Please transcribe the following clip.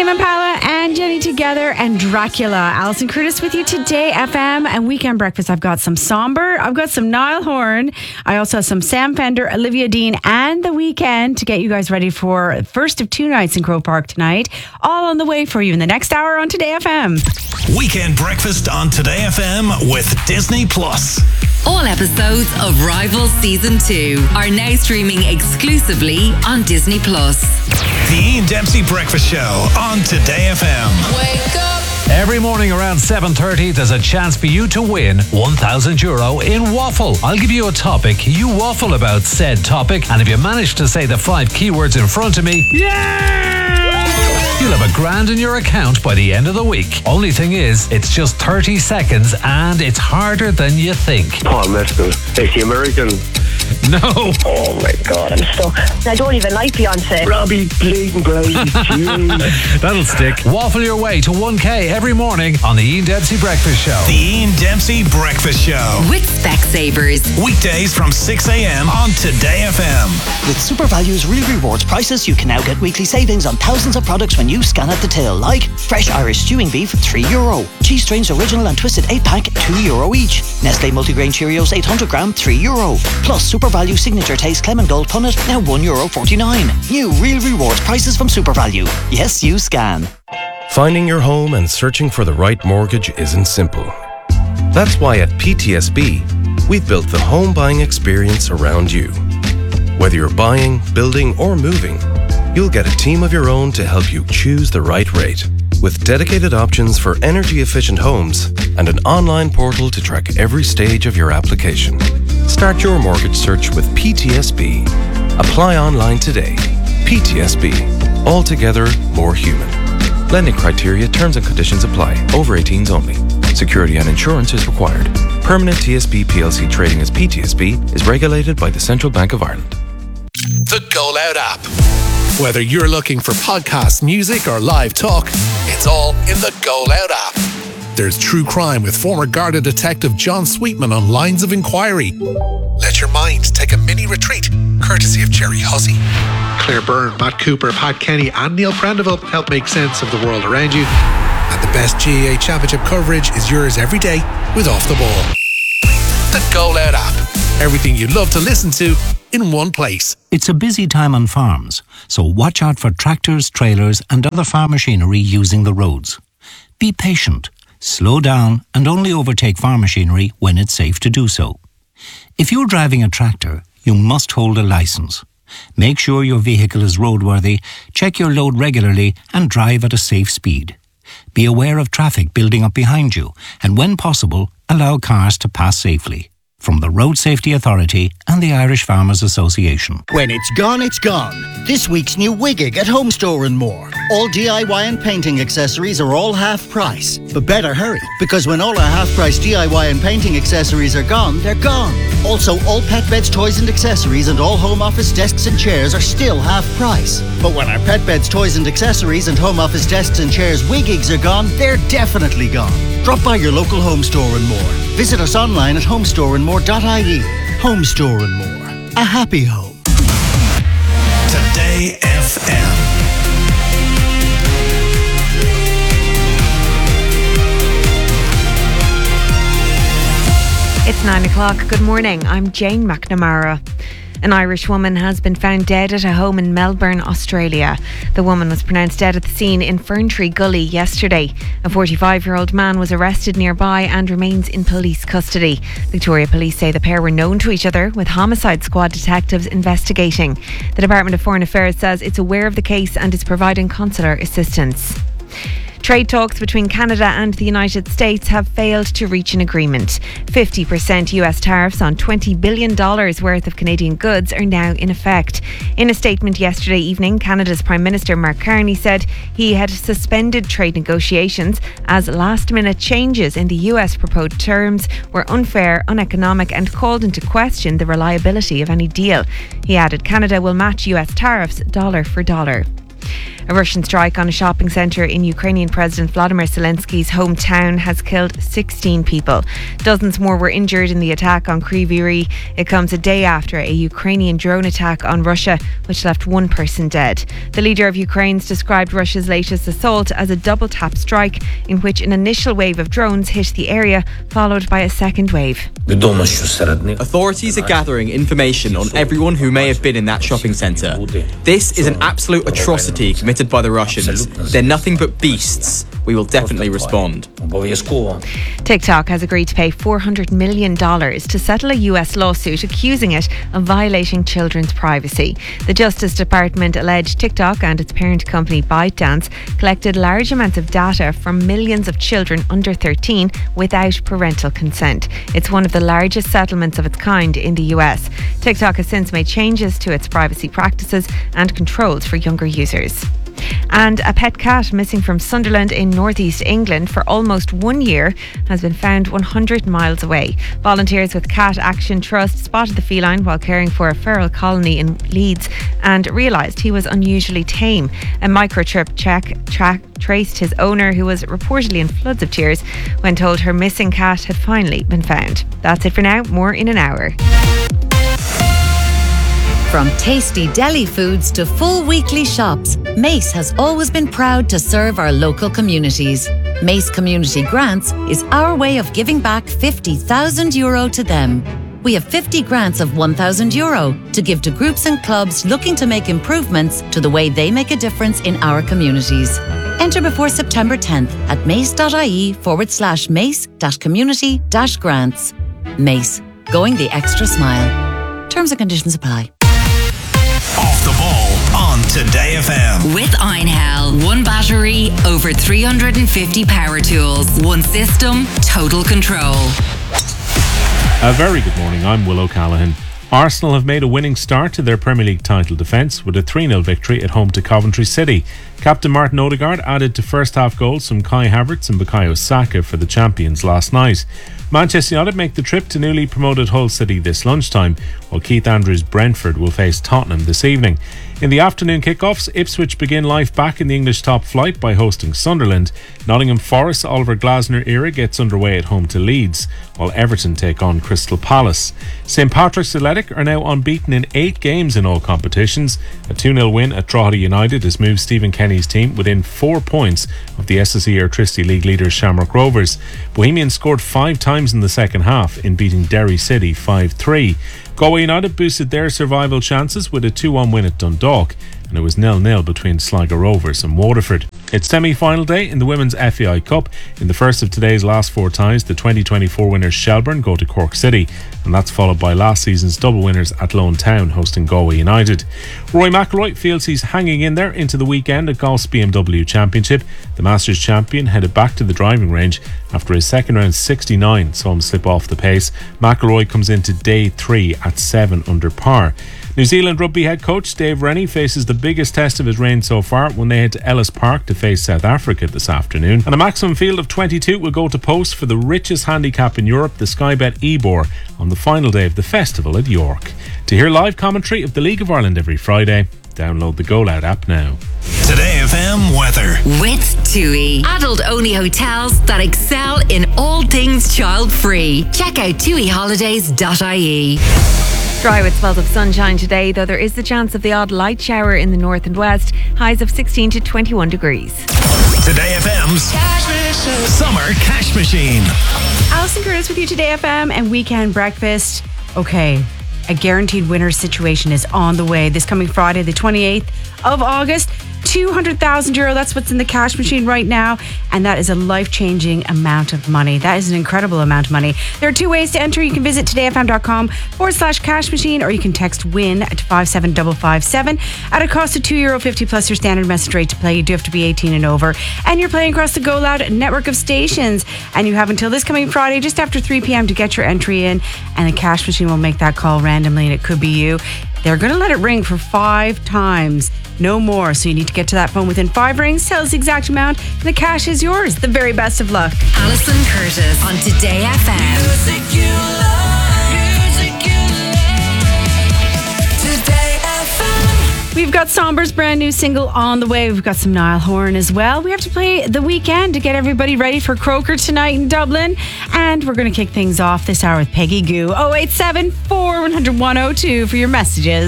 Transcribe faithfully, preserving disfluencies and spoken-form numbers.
Tame Impala and Jenny Together and Dracula. Alison Curtis with you today, F M and Weekend Breakfast. I've got some Somber, I've got some Niall Horan, I also have some Sam Fender, Olivia Dean and The Weeknd to get you guys ready for the first of two nights in Croke Park tonight. All on the way for you in the next hour on Today F M. Weekend Breakfast on Today F M with Disney Plus. All episodes of Rivals Season two are now streaming exclusively on Disney Plus. The Ian Dempsey Breakfast Show on Today F M. Wake up! Every morning around seven thirty, there's a chance for you to win one thousand euro in Waffle. I'll give you a topic, you waffle about said topic, and if you manage to say the five keywords in front of me, yeah! You'll have a grand in your account by the end of the week. Only thing is, it's just thirty seconds and it's harder than you think. Paul Mescal, is he American? No. Oh my God, I'm stuck. I don't even like Beyonce. Robbie Bleeding Brady. That'll stick. Waffle your way to one K every morning on the Ian Dempsey Breakfast Show. The Ian Dempsey Breakfast Show. With Specsavers. Weekdays from six a.m. on Today F M. With SuperValue's Real Rewards prices, you can now get weekly savings on thousands of products when you scan at the till, like fresh Irish stewing beef, three euro. Cheese Strains Original and Twisted eight pack, two euro each. Nestle Multigrain Cheerios eight hundred gram, three euro. Plus SuperValue Signature Taste Clement Gold Punnet, now one euro forty-nine. New Real Rewards prices from SuperValue. Yes, you scan. Finding your home and searching for the right mortgage isn't simple. That's why at P T S B, we've built the home buying experience around you. Whether you're buying, building, or moving, you'll get a team of your own to help you choose the right rate. With dedicated options for energy-efficient homes and an online portal to track every stage of your application. Start your mortgage search with P T S B. Apply online today. P T S B. Altogether more human. Lending criteria, terms and conditions apply. Over eighteens only. Security and insurance is required. Permanent T S B P L C trading as P T S B is regulated by the Central Bank of Ireland. The Go Loud app. Whether you're looking for podcast, music, or live talk, it's all in the Go Loud app. There's true crime with former Garda detective John Sweetman on Lines of Inquiry. Let your mind take a mini retreat, courtesy of Jerry Hussey. Claire Byrne, Matt Cooper, Pat Kenny, and Neil Prendeville help make sense of the world around you. And the best G A A Championship coverage is yours every day with Off the Ball. The Go Loud app. Everything you'd love to listen to in one place. It's a busy time on farms, so watch out for tractors, trailers, and other farm machinery using the roads. Be patient. Slow down and only overtake farm machinery when it's safe to do so. If you're driving a tractor, you must hold a licence. Make sure your vehicle is roadworthy, check your load regularly and drive at a safe speed. Be aware of traffic building up behind you and when possible, allow cars to pass safely. From the Road Safety Authority and the Irish Farmers Association. When it's gone, it's gone. This week's new Wigig at Home Store and More. All D I Y and painting accessories are all half price. But better hurry, because when all our half price D I Y and painting accessories are gone, they're gone. Also, all pet beds, toys and accessories and all home office desks and chairs are still half price. But when our pet beds, toys and accessories and home office desks and chairs Wigigs are gone, they're definitely gone. Drop by your local Home Store and More. Visit us online at homestore and more dot I E. Home Store and More. A happy home. Today F M. It's nine o'clock. Good morning. I'm Jane McNamara. An Irish woman has been found dead at a home in Melbourne, Australia. The woman was pronounced dead at the scene in Ferntree Gully yesterday. A forty-five-year-old man was arrested nearby and remains in police custody. Victoria Police say the pair were known to each other, with Homicide Squad detectives investigating. The Department of Foreign Affairs says it's aware of the case and is providing consular assistance. Trade talks between Canada and the United States have failed to reach an agreement. fifty percent U S tariffs on twenty billion dollars worth of Canadian goods are now in effect. In a statement yesterday evening, Canada's Prime Minister Mark Carney said he had suspended trade negotiations as last-minute changes in the U S proposed terms were unfair, uneconomic and called into question the reliability of any deal. He added Canada will match U S tariffs dollar for dollar. A Russian strike on a shopping centre in Ukrainian President Vladimir Zelensky's hometown has killed sixteen people. Dozens more were injured in the attack on Kryvyi. It comes a day after a Ukrainian drone attack on Russia, which left one person dead. The leader of Ukraine's described Russia's latest assault as a double tap strike in which an initial wave of drones hit the area, followed by a second wave. Authorities are gathering information on everyone who may have been in that shopping centre. This is an absolute atrocity committed by the Russians. They're nothing but beasts. We will definitely respond. TikTok has agreed to pay four hundred million dollars to settle a U S lawsuit accusing it of violating children's privacy. The Justice Department alleged TikTok and its parent company ByteDance collected large amounts of data from millions of children under thirteen without parental consent. It's one of the largest settlements of its kind in the U S. TikTok has since made changes to its privacy practices and controls for younger users. And a pet cat missing from Sunderland in northeast England for almost one year has been found one hundred miles away. Volunteers with Cat Action Trust spotted the feline while caring for a feral colony in Leeds and realised he was unusually tame. A microchip check track traced his owner, who was reportedly in floods of tears when told her missing cat had finally been found. That's it for now. More in an hour. From tasty deli foods to full weekly shops, Mace has always been proud to serve our local communities. Mace Community Grants is our way of giving back fifty thousand euro to them. We have fifty grants of one thousand euro to give to groups and clubs looking to make improvements to the way they make a difference in our communities. Enter before September tenth at mace.ie forward slash mace dash community dash grants. Mace, going the extra smile. Terms and conditions apply. Off the ball on Today F M. With Einhell, one battery, over three hundred fifty power tools, one system, total control. A very good morning, I'm Will O'Callaghan. Arsenal have made a winning start to their Premier League title defence with a three nil victory at home to Coventry City. Captain Martin Odegaard added to first half goals from Kai Havertz and Bukayo Saka for the champions last night. Manchester United make the trip to newly promoted Hull City this lunchtime, while Keith Andrews' Brentford will face Tottenham this evening. In the afternoon kickoffs, Ipswich begin life back in the English top flight by hosting Sunderland. Nottingham Forest Oliver Glasner era gets underway at home to Leeds, while Everton take on Crystal Palace. St Patrick's Athletic are now unbeaten in eight games in all competitions. A two nil win at Drogheda United has moved Stephen Kenny's team within four points of the S S E Airtricity League leaders Shamrock Rovers. Bohemians scored five times in the second half in beating Derry City five three. Galway United boosted their survival chances with a two one win at Dundalk, and it was nil nil between Sligo Rovers and Waterford. It's semi-final day in the Women's F A I Cup. In the first of today's last four ties, the twenty twenty-four winners Shelbourne go to Cork City, and that's followed by last season's double winners Athlone Town hosting Galway United. Rory McIlroy feels he's hanging in there into the weekend at Golf's B M W Championship. The Masters champion headed back to the driving range after his second round sixty-nine saw him slip off the pace. McIlroy comes into day three at seven under par. New Zealand rugby head coach Dave Rennie faces the biggest test of his reign so far when they head to Ellis Park to face South Africa this afternoon. And a maximum field of twenty-two will go to post for the richest handicap in Europe, the Sky Bet Ebor, on the final day of the festival at York. To hear live commentary of the League of Ireland every Friday, download the Go Loud app now. Today F M weather. With TUI, adult-only hotels that excel in all things child-free. Check out tui holidays dot I E. Dry with spells of sunshine today, though there is the chance of the odd light shower in the north and west. Highs of sixteen to twenty-one degrees. Today F M's Summer Cash Machine. Alison Curtis with you Today F M and Weekend Breakfast. Okay, a guaranteed winner situation is on the way this coming Friday, the twenty-eighth of August. two hundred thousand euro, that's what's in the cash machine right now, and that is a life-changing amount of money. That is an incredible amount of money. There are two ways to enter. You can visit todayfm.com forward slash cash machine, or you can text WIN to five seven five five seven at a cost of two euro fifty plus your standard message rate to play. You do have to be eighteen and over, and you're playing across the Go Loud network of stations, and you have until this coming Friday just after three p.m. to get your entry in, and the cash machine will make that call randomly, and it could be you. They're going to let it ring for five times, no more. So you need to get to that phone within five rings, tell us the exact amount, and the cash is yours. The very best of luck. Alison Curtis on Today F M. Music you love, music you love. Today F M. We've got Somber's brand new single on the way. We've got some Niall Horan as well. We have to play The Weekend to get everybody ready for Croker tonight in Dublin. And we're going to kick things off this hour with Peggy Goo. oh eight seven, four one zero zero, one oh two for your messages.